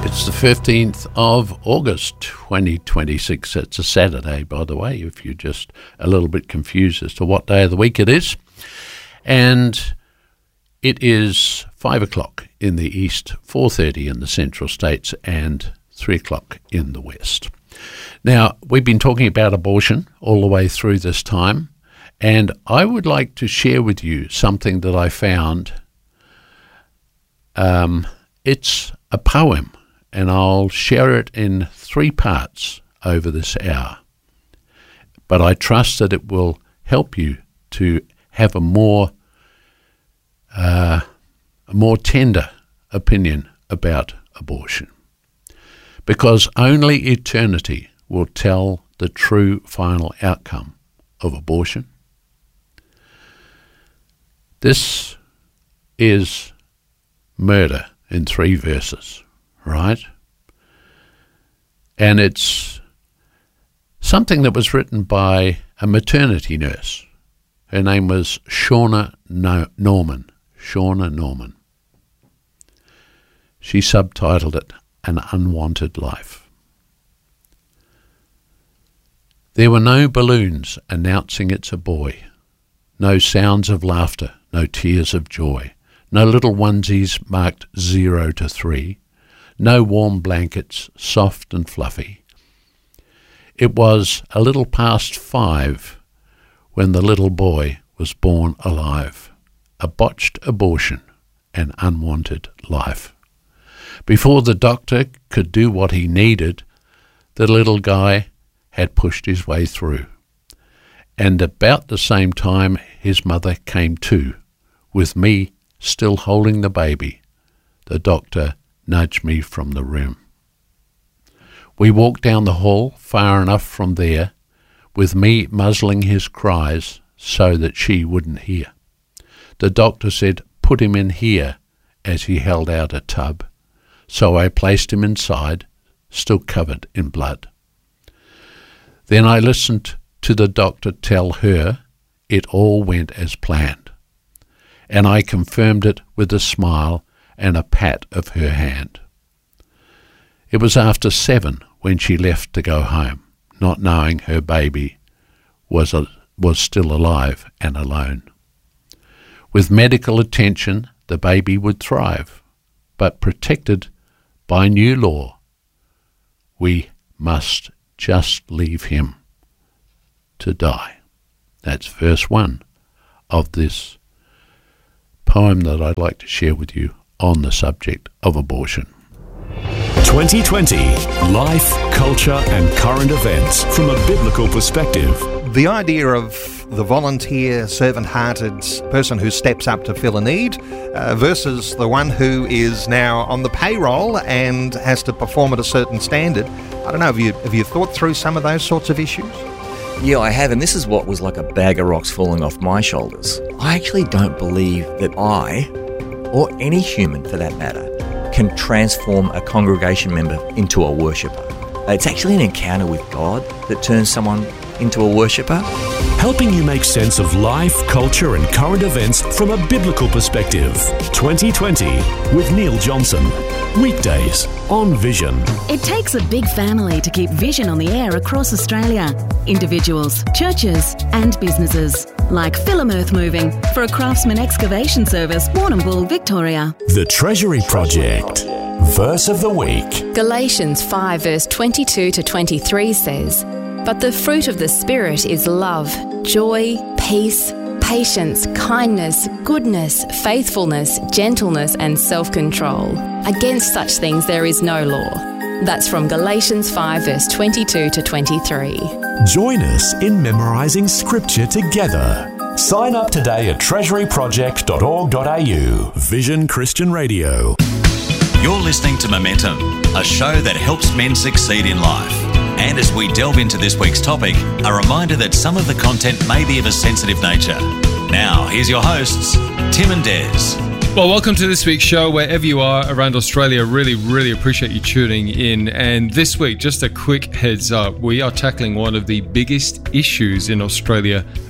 It's the 15th of August 2026. It's a Saturday, by the way, if you're just a little bit confused as to what day of the week it is. And it is 5 o'clock in the east, 4:30 in the central states, and 3 o'clock in the west. Now, we've been talking about abortion all the way through this time, and I would like to share with you something that I found. It's a poem, and I'll share it in 3 parts over this hour. But I trust that it will help you to have a more tender opinion about abortion. Because only eternity will tell the true final outcome of abortion. This is murder in 3 verses, right? And it's something that was written by a maternity nurse. Her name was Shauna Norman. Shauna Norman. She subtitled it An Unwanted Life. There were no balloons announcing it's a boy, no sounds of laughter, no tears of joy, no little onesies marked 0 to 3, no warm blankets, soft and fluffy. It was a little past 5 when the little boy was born alive. A botched abortion, an unwanted life. Before the doctor could do what he needed, the little guy had pushed his way through. And about the same time his mother came to, with me still holding the baby, the doctor nudged me from the room. We walked down the hall far enough from there, with me muzzling his cries so that she wouldn't hear. The doctor said, "Put him in here," as he held out a tub. So I placed him inside, still covered in blood. Then I listened to the doctor tell her it all went as planned, and I confirmed it with a smile and a pat of her hand. It was after 7 when she left to go home, not knowing her baby was still alive and alone. With medical attention, the baby would thrive, but protected by new law, we must just leave him to die. That's verse 1 of this poem that I'd like to share with you on the subject of abortion. 2020, life, culture and current events from a biblical perspective. The idea of the volunteer, servant-hearted person who steps up to fill a need versus the one who is now on the payroll and has to perform at a certain standard. I don't know, have you thought through some of those sorts of issues? Yeah, I have, and this is what was like a bag of rocks falling off my shoulders. I actually don't believe that I, or any human for that matter, can transform a congregation member into a worshipper. It's actually an encounter with God that turns someone into a worshipper. Helping you make sense of life, culture and current events from a biblical perspective. 2020 with Neil Johnson. Weekdays on Vision. It takes a big family to keep Vision on the air across Australia. Individuals, churches and businesses. Like Philem Earth Moving for a Craftsman Excavation Service, Warrnambool, Victoria. The Treasury Project. Verse of the week. Galatians 5 verse 22 to 23 says, "But the fruit of the Spirit is love, joy, peace, patience, kindness, goodness, faithfulness, gentleness and self-control. Against such things there is no law." That's from Galatians 5 verse 22 to 23. Join us in memorising scripture together. Sign up today at treasuryproject.org.au. Vision Christian Radio. You're listening to Momentum, a show that helps men succeed in life. And as we delve into this week's topic, a reminder that some of the content may be of a sensitive nature. Now, here's your hosts, Tim and Des. Well, welcome to this week's show, wherever you are around Australia. Really appreciate you tuning in. And this week, just a quick heads up, we are tackling one of the biggest issues in Australia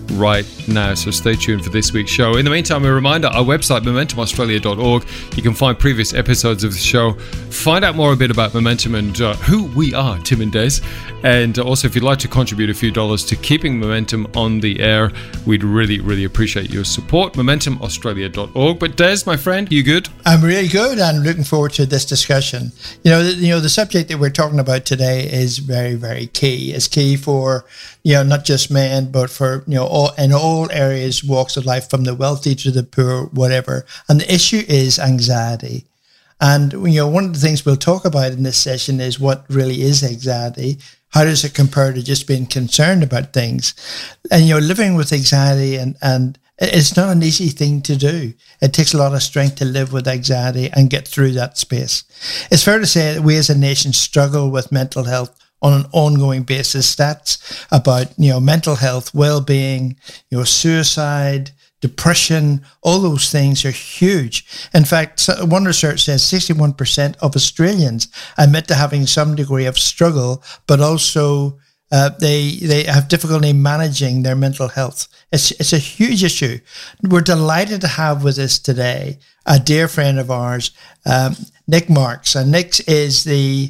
right now. So stay tuned for this week's show. In the meantime, a reminder, our website, momentumaustralia.org. You can find previous episodes of the show, find out more a bit about Momentum and who we are, Tim and Des. And also, if you'd like to contribute a few dollars to keeping Momentum on the air, we'd really, really appreciate your support. momentumaustralia.org. But Des, my friend, you good? I'm really good and looking forward to this discussion. The subject that we're talking about today is very, very key. It's key for, not just men, but for, in all areas, walks of life, from the wealthy to the poor, whatever. And the issue is anxiety. And, one of the things we'll talk about in this session is what really is anxiety. How does it compare to just being concerned about things? And, living with anxiety and it's not an easy thing to do. It takes a lot of strength to live with anxiety and get through that space. It's fair to say that we as a nation struggle with mental health on an ongoing basis. Stats about, mental health, well-being, suicide, depression, all those things are huge. In fact, one research says 61% of Australians admit to having some degree of struggle, but also they have difficulty managing their mental health. It's a huge issue. We're delighted to have with us today a dear friend of ours, Nick Marks. And Nick is the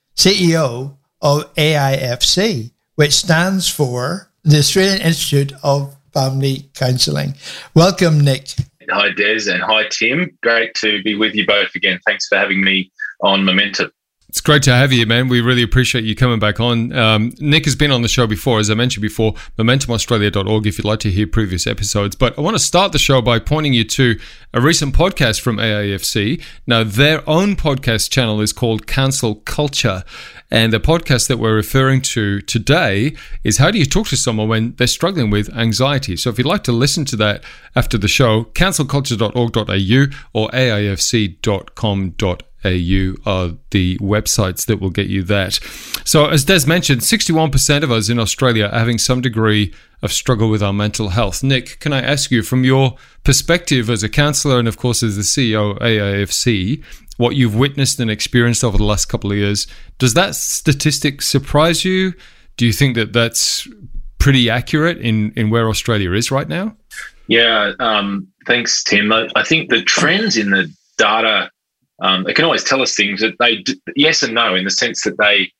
CEO of AIFC, which stands for the Australian Institute of Family Counselling. Welcome, Nick. Hi, Des, and hi, Tim. Great to be with you both again. Thanks for having me on Momentum. It's great to have you, man. We really appreciate you coming back on. Nick has been on the show before, as I mentioned before, momentumaustralia.org if you'd like to hear previous episodes. But I want to start the show by pointing you to a recent podcast from AIFC. Now, their own podcast channel is called Cancel Culture. And the podcast that we're referring to today is how do you talk to someone when they're struggling with anxiety? So if you'd like to listen to that after the show, cancelculture.org.au or aifc.com.au are the websites that will get you that. So as Des mentioned, 61% of us in Australia are having some degree of struggle with our mental health. Nick, can I ask you, from your perspective as a counsellor and of course as the CEO of AIFC, what you've witnessed and experienced over the last couple of years, does that statistic surprise you? Do you think that that's pretty accurate in where Australia is right now? Yeah, thanks, Tim. I think the trends in the data, they can always tell us things that they do, yes and no, in the sense that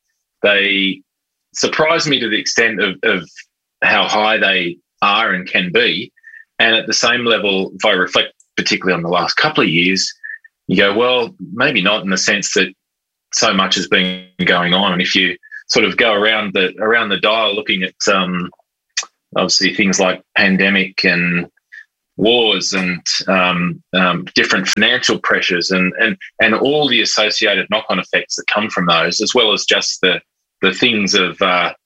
they surprise me to the extent of how high they are and can be. And at the same level, if I reflect particularly on the last couple of years, you go, well, maybe not, in the sense that so much has been going on. And if you sort of go around the dial looking at obviously things like pandemic and wars and different financial pressures and all the associated knock-on effects that come from those, as well as just the things of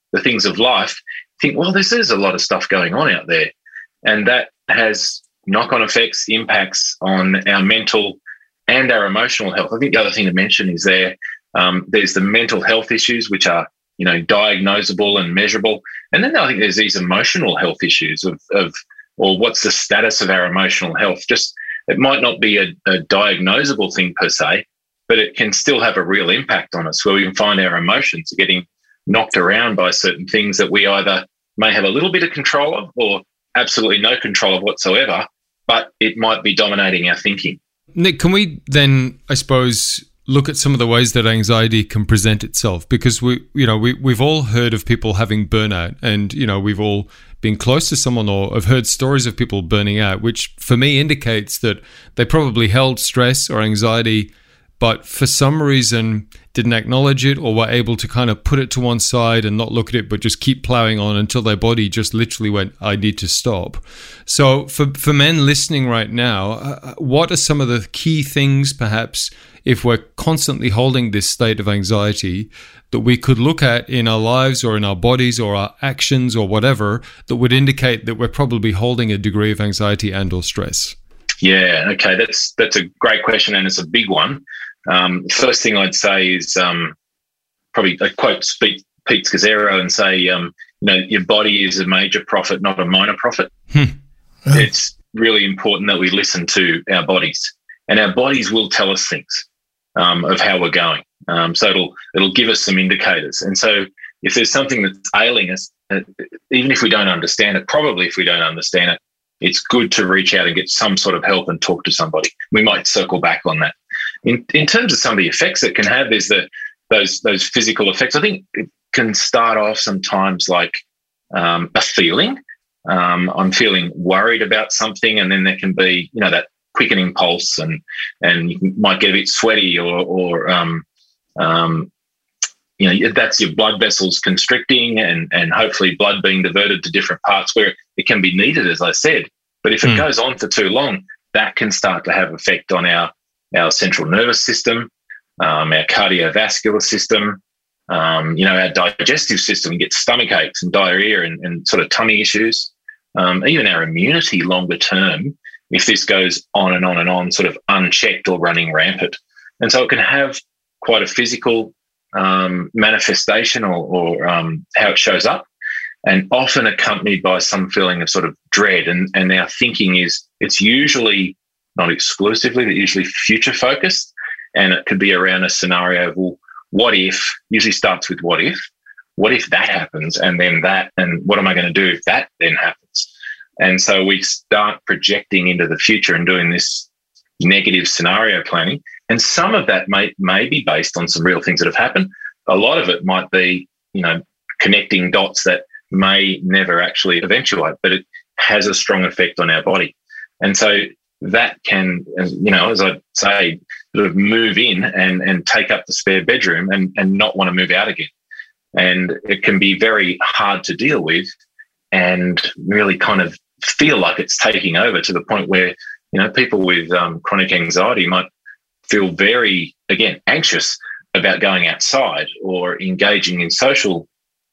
life, think, well, there's a lot of stuff going on out there, and that has knock-on effects, impacts on our mental and our emotional health. I think the other thing to mention is there's the mental health issues, which are diagnosable and measurable, and then I think there's these emotional health issues of or what's the status of our emotional health. Just, it might not be a diagnosable thing per se, but it can still have a real impact on us, where we can find our emotions getting knocked around by certain things that we either may have a little bit of control of or absolutely no control of whatsoever, but it might be dominating our thinking. Nick, can we then, I suppose, look at some of the ways that anxiety can present itself? Because we've all heard of people having burnout, and we've all been close to someone or have heard stories of people burning out, which for me indicates that they probably held stress or anxiety, but for some reason didn't acknowledge it, or were able to kind of put it to one side and not look at it, but just keep plowing on until their body just literally went, I need to stop. So for men listening right now, what are some of the key things, perhaps, if we're constantly holding this state of anxiety, that we could look at in our lives or in our bodies or our actions or whatever, that would indicate that we're probably holding a degree of anxiety and or stress? Yeah, okay, that's a great question, and it's a big one. First thing I'd say is probably I quote Pete Scazzero and say, your body is a major prophet, not a minor prophet. It's really important that we listen to our bodies, and our bodies will tell us things of how we're going. So it'll give us some indicators. And so if there's something that's ailing us, even if we don't understand it, probably if we don't understand it, it's good to reach out and get some sort of help and talk to somebody. We might circle back on that. In terms of some of the effects it can have, there's those physical effects. I think it can start off sometimes like a feeling. I'm feeling worried about something, and then there can be, that quickening pulse, and you might get a bit sweaty, or that's your blood vessels constricting, and hopefully blood being diverted to different parts where it can be needed, as I said. But if it goes on for too long, that can start to have effect on our central nervous system, our cardiovascular system, our digestive system. Gets stomach aches and diarrhea and sort of tummy issues, even our immunity longer term, if this goes on and on and on, sort of unchecked or running rampant. And so it can have quite a physical manifestation or how it shows up, and often accompanied by some feeling of sort of dread. And our thinking is, it's usually not exclusively, but usually future focused. And it could be around a scenario of, well, what if, usually starts with what if that happens, and then that, and what am I going to do if that then happens? And so we start projecting into the future and doing this negative scenario planning. And some of that may be based on some real things that have happened. A lot of it might be, connecting dots that may never actually eventuate, but it has a strong effect on our body. And so that can, as I say, sort of move in and take up the spare bedroom and not want to move out again. And it can be very hard to deal with and really kind of feel like it's taking over, to the point where, people with chronic anxiety might feel very, again, anxious about going outside or engaging in social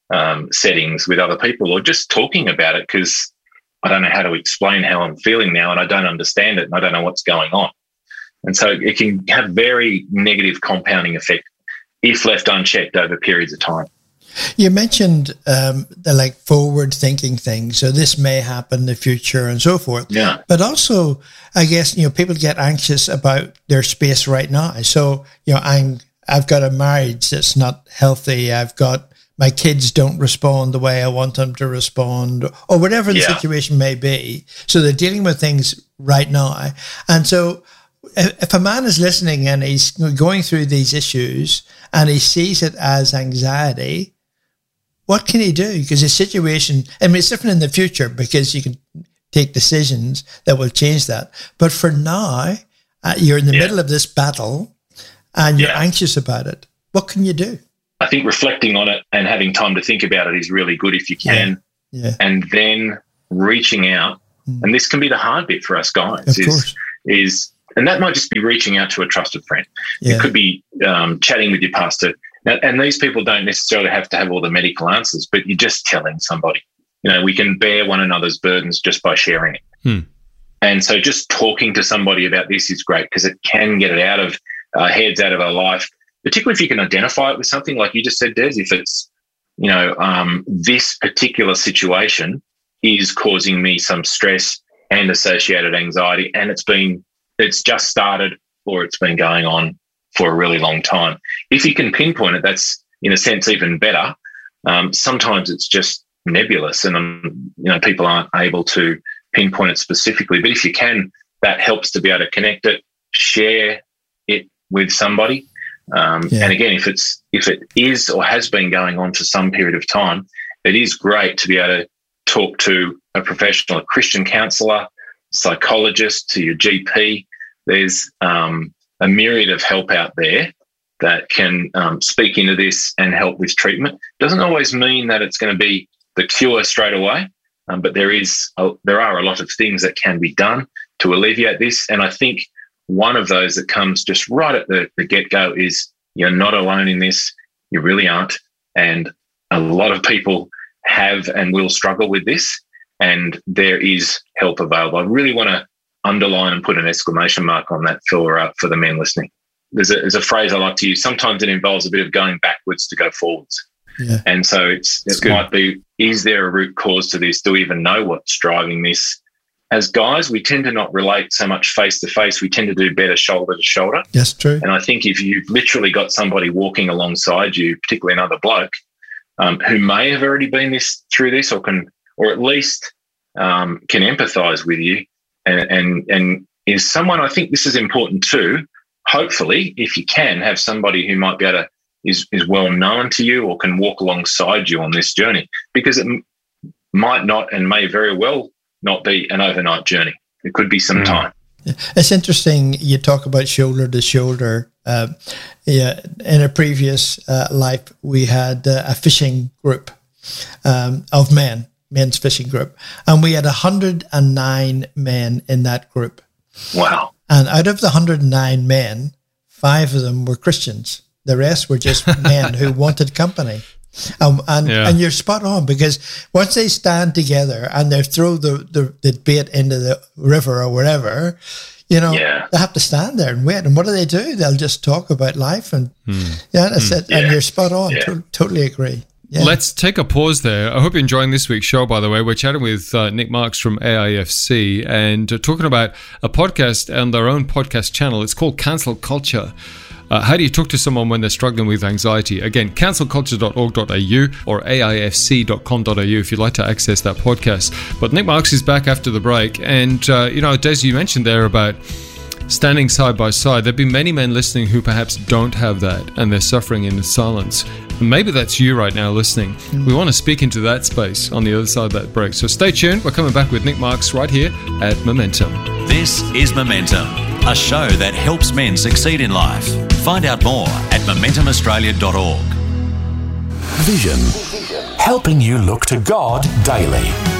settings with other people, or just talking about it, because I don't know how to explain how I'm feeling now, and I don't understand it, and I don't know what's going on. And so it can have very negative compounding effect if left unchecked over periods of time. You mentioned the forward-thinking things, so this may happen in the future and so forth. Yeah. But also, I guess, people get anxious about their space right now. So, I've got a marriage that's not healthy. I've got my kids don't respond the way I want them to respond, or whatever the situation may be. So they're dealing with things right now. And so if a man is listening and he's going through these issues and he sees it as anxiety, what can he do? Because his situation, it's different in the future, because you can take decisions that will change that. But for now, you're in the middle of this battle and you're anxious about it. What can you do? I think reflecting on it and having time to think about it is really good if you can. Yeah. And then reaching out, and this can be the hard bit for us guys, is and that might just be reaching out to a trusted friend. Yeah. It could be chatting with your pastor. Now, and these people don't necessarily have to have all the medical answers, but you're just telling somebody. We can bear one another's burdens just by sharing it. And so just talking to somebody about this is great, because it can get it out of our heads, out of our life, particularly if you can identify it with something like you just said, Des. If it's, this particular situation is causing me some stress and associated anxiety, and it's just started, or it's been going on for a really long time. If you can pinpoint it, that's in a sense even better. Sometimes it's just nebulous, and people aren't able to pinpoint it specifically. But if you can, that helps to be able to connect it, share it with somebody. And again, if it is or has been going on for some period of time, it is great to be able to talk to a professional, a Christian counsellor, psychologist, to your GP. There's a myriad of help out there that can speak into this and help with treatment. Doesn't always mean that it's going to be the cure straight away, but there are a lot of things that can be done to alleviate this. And I think one of those that comes just right at the get-go is, you're not alone in this. You really aren't. And a lot of people have and will struggle with this, and there is help available. I really want to underline and put an exclamation mark on that for the men listening. There's a phrase I like to use. Sometimes it involves a bit of going backwards to go forwards. Yeah. And so it might be, is there a root cause to this? Do we even know what's driving this? As guys, we tend to not relate so much face to face. We tend to do better shoulder to shoulder. That's true. And I think if you've literally got somebody walking alongside you, particularly another bloke, who may have already been through this, or at least can empathise with you, and is someone. I think this is important too. Hopefully, if you can have somebody who might be able to is well known to you or can walk alongside you on this journey, because it might not and may very well not be an overnight journey. It could be some time. It's interesting you talk about shoulder to shoulder. In a previous life, we had a fishing group of men's fishing group, and we had 109 men in that group. Wow. And out of the 109 men, 5 of them were Christians. The rest were just men who wanted company. And you're spot on, because once they stand together and they throw the bait into the river or wherever, they have to stand there and wait. And what do? They'll just talk about life. And that's it. And you're spot on. Yeah. Totally agree. Yeah. Let's take a pause there. I hope you're enjoying this week's show, by the way. We're chatting with Nick Marks from AIFC and talking about a podcast on their own podcast channel. It's called Cancel Culture. How do you talk to someone when they're struggling with anxiety? Again, cancelculture.org.au or aifc.com.au if you'd like to access that podcast. But Nick Marks is back after the break. And, Des, you mentioned there about standing side by side. There have been many men listening who perhaps don't have that, and they're suffering in silence. And maybe that's you right now listening. We want to speak into that space on the other side of that break. So stay tuned. We're coming back with Nick Marks right here at Momentum. This is Momentum, a show that helps men succeed in life. Find out more at momentumaustralia.org. Vision. Helping you look to God daily.